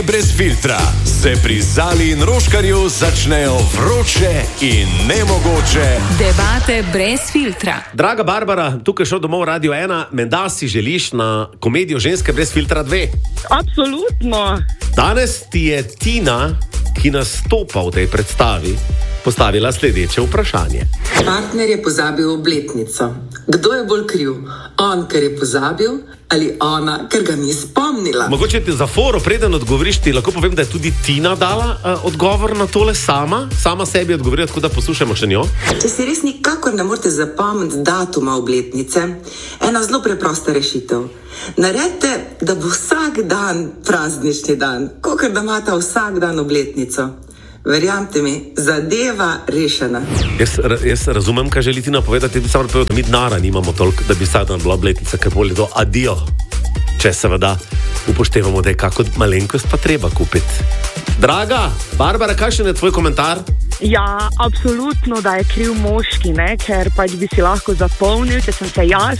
Brez filtra se pri Zali in Roškarju začnejo vroče in nemogoče debate brez filtra. Draga Barbara, tukaj šel domov Radio 1, menda si želiš na komedijo Ženske brez filtra 2? Absolutno. Danes ti je Tina, ki nastopa v tej predstavi, postavila sledeče vprašanje. Partner je pozabil obletnico. Kdo je bolj kriv? On, ker je pozabil, ali ona, ker ga ni spomnila? Mogoče ti za foro, preden odgovoriš, ti lahko povem, da je tudi Tina dala odgovor na tole sama sebi odgovorila, tako da poslušamo še njo. Če si res nikakor ne morete zapomniti datuma obletnice, ena zelo preprosta rešitev. Naredite, da bo vsak dan praznični dan, kakor da imate vsak dan obletnico. Verjamte mi, zadeva rešena. Jaz razumem, kaj želi Tina povedati, samo povedal, da mi denara nimamo toliko, da bi vsak dan bila obletnica, ker bolje to adijo. Če seveda upoštevamo, da je kako malenkost pa treba kupiti. Draga Barbara, kakšen je tvoj komentar? Ja, absolutno, da je kriv moški, ne? Ker pač bi si lahko zapomnil, če sem se jaz